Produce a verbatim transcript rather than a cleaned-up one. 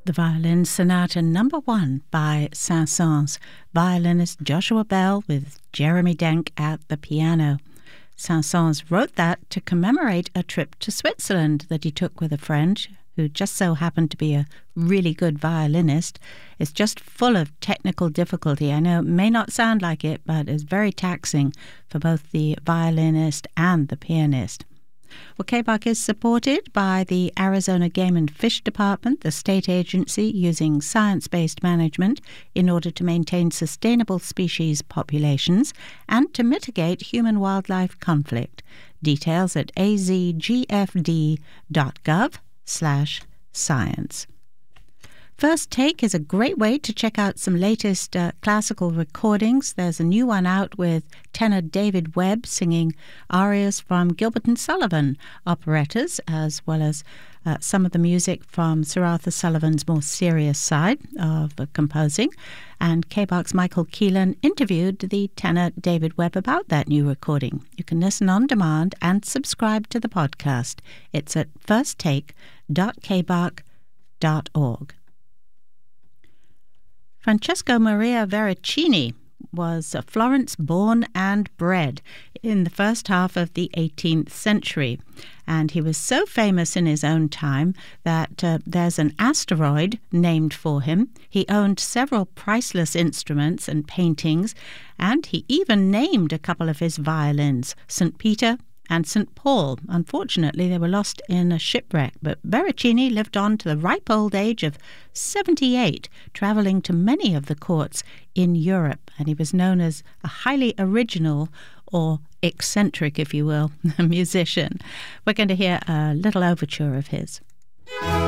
The Violin Sonata Number One by Saint-Saëns, violinist Joshua Bell with Jeremy Denk at the piano. Saint-Saëns wrote that to commemorate a trip to Switzerland that he took with a friend who just so happened to be a really good violinist. It's just full of technical difficulty. I know it may not sound like it, but it's very taxing for both the violinist and the pianist. Well, K B A C is supported by the Arizona Game and Fish Department, the state agency using science-based management in order to maintain sustainable species populations and to mitigate human-wildlife conflict. Details at azgfd.gov slash science. First Take is a great way to check out some latest uh, classical recordings. There's a new one out with tenor David Webb singing arias from Gilbert and Sullivan operettas, as well as uh, some of the music from Sir Arthur Sullivan's more serious side of uh, composing. And K B A C's Michael Keelan interviewed the tenor David Webb about that new recording. You can listen on demand and subscribe to the podcast. It's at first take dot k b a c dot org. Francesco Maria Veracini was a Florence born and bred in the first half of the eighteenth century, and he was so famous in his own time that uh, there's an asteroid named for him. He owned several priceless instruments and paintings, and he even named a couple of his violins, Saint Peter and Saint Paul. Unfortunately, they were lost in a shipwreck, but Veracini lived on to the ripe old age of seventy-eight, travelling to many of the courts in Europe, and he was known as a highly original or eccentric, if you will, musician. We're going to hear a little overture of his.